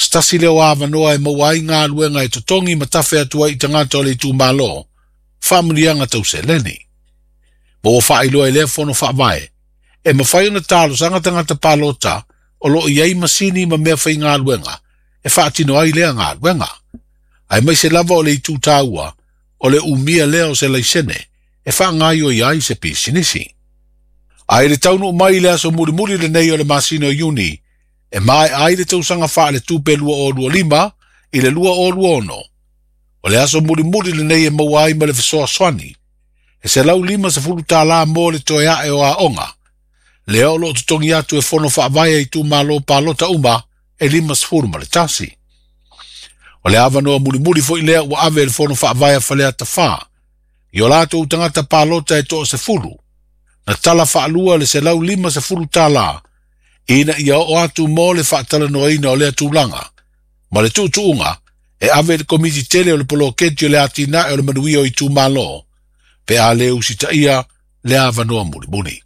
stasi leo avanoa e mawai ngā luenga e totongi matawhi atua I tangata o le tū malo, whamurianga tau se leni. Mo o whailoa e lea whono whaavae, e mawhai ona tālo sanga tangata pālota, o lo iei masini ma mea whai ngā luenga, e whaatino ai lea ngā luenga. Ai mai se lava o le tū tāua, o le umia lea o se laisene, e wha ngai o iai se pisinisi. Ai le taunu mai lea so muri le nei o le masino uni, e mai ai le tausanga wha le tūpe lua o lua lima, I le lua o lua ono. O le aso muri le nei e mawai ma le fisoa swani, e se lau lima se fulu tā la mo le toea e o a onga. Le o lo tutongi atu e whono whaavaya I tū malo pālota uma, e lima se fulu ma le tasi. O le avanoa muri fo I lea ua ave le whono whaavaya whalea ta wha. I o lato utangata pālota e toa se fulu. Na tala whaalua le se lau lima se fulu tā la, ina ia o atu mo le whaatala noa ina o lea tūlanga. Ma le tūtuunga, e ave le komiti tele o le polo keti o le atina e o le manuia o I tū malo, pe a le usita ia le avanoa muri.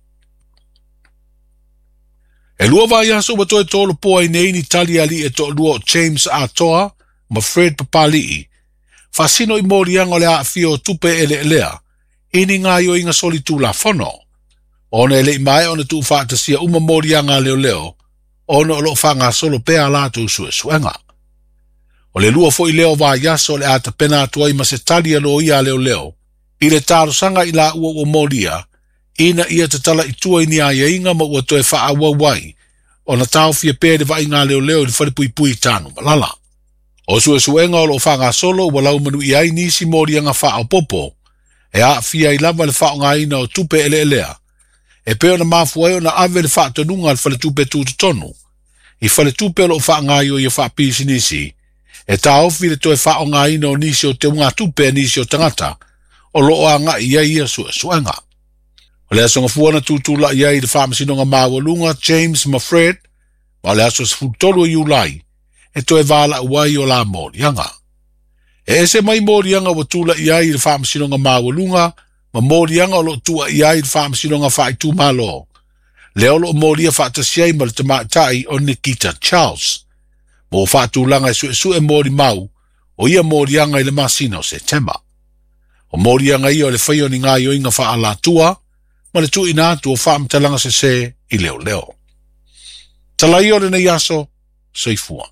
E lua vai aso wa toe tolo poa I neini tali ali e to lua o James Atoa, ma Fred Papalii, fasino I morianga o le aafio tupe ele elea, ini ngā yo inga soli tū la whono. Ona ele I mai ona tū whaatasia uma morianga leo, ona o lo whanga solo pea lātu suenga. O le lua fo I leo vai aso le ata pena atua I masetali alo ia leo, I le taro sanga I la ua o moria, ina ia te tala I tua I ni aia inga ma ua toe wha wai, o na tau fia pere vai ngā leo I le wharipui tānu malala. O suenga o lo whanga solo ua lau manu I ai nisi moria ngā wha o popo, e a fia I lava le wha ngā ina o tupe ele elea, e peo na mafu ai o na ave le wha tonunga le whale tupe tūtotonu, I whale tupe lo wha ngā io I wha pisi nisi, e tā ofi le toe wha o ngā ina o nisi o te unga tupe nisi o tangata, o lo a ngā ia suenga. O le asonga fuana tūtula ia I le whamasinonga mawalunga James ma Fred, ma le aso sfutolu Iulai, e toe vala uai o la morianga. E ese mai morianga wa tula ia I le whamasinonga mawalunga, ma morianga o lo tua ia I le whamasinonga whai tū malo. Leo lo moria whaatasiai ma le tamaatai o Nikita Charles. Mo whaatūlanga e mori mau, o ia morianga I le masina o September. O morianga I o le whaio ni ngā ioinga whaalatua, ma le tu ina tu o whaamtalanga se I leo. Talai o le nei aso, seifua.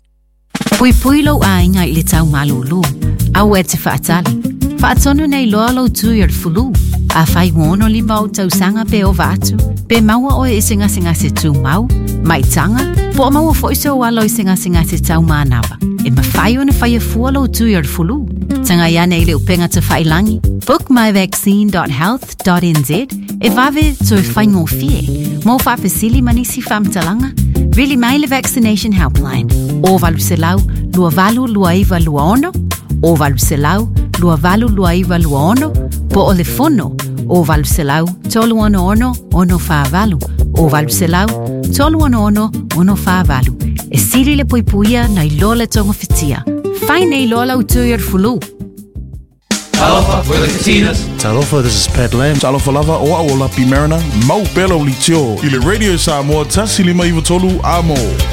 Pui lo ainga I le tau malulu, au e te whaatali. Whaatonu nei loa lo tu I fulu, a whai wono li mau tau sanga pe o vatu, pe maua o e singa se tu mau, mai tanga, po o maua fo iso walo I singa se tau manawa. E ma whai o na whai e fua lo tu I fulu, tanga ia nei le upenga te whailangi, bookmyvaccine.health.nz, e vave to e whai ngō fie, mo whapesili manisi whamtalanga, really mai le vaccination helpline, o valu se lau, lua valu lua iwa lua ono, o valu se lau, lua valu lua iwa lua ono, po o le fono, o valu se lau, tolu ono ono wha valu, o valu se lau, tolu ono wha valu, e siri le puipuia na I lola tonga fitia, whai nei lola utui fulu. Talofa, we're the Katinas. Talofa, this is Pat Lamb. Talofa lava, oa o la Pimerana, mau pelo li tio. I le radio Samoa, tasi lima iwa tolu amo.